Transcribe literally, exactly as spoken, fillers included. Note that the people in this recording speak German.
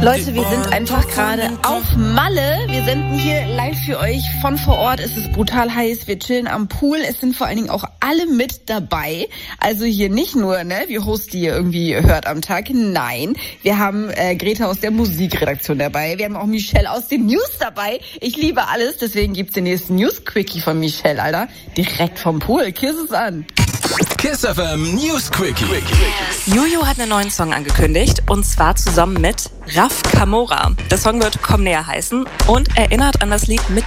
Leute, wir sind einfach gerade auf Malle. Wir senden hier live für euch von vor Ort. Es ist brutal heiß. Wir chillen am Pool. Es sind vor allen Dingen auch alle mit dabei. Also hier nicht nur, ne, wie Host, die ihr irgendwie hört am Tag. Nein, wir haben äh, Greta aus der Musikredaktion dabei. Wir haben auch Michelle aus den News dabei. Ich liebe alles, deswegen gibt's den nächsten News-Quickie von Michelle, Alter. Direkt vom Pool. Kiss es an. Kiss F M News Quickie. Jojo hat einen neuen Song angekündigt und zwar zusammen mit Raf Kamora. Der Song wird Komm näher heißen und erinnert an das Lied Mit